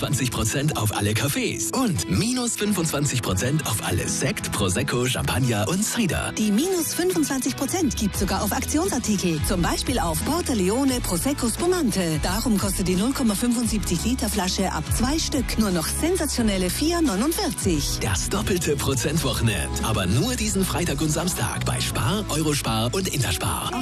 20% auf alle Cafés und minus 25% auf alle Sekt, Prosecco, Champagner und Cider. Die minus 25% gibt sogar auf Aktionsartikel. Zum Beispiel auf Porto Leone Prosecco Spumante. Darum kostet die 0,75 Liter Flasche ab 2 Stück nur noch sensationelle 4,49. Das doppelte Prozentwochenende. Aber nur diesen Freitag und Samstag bei Spar, Eurospar und Interspar.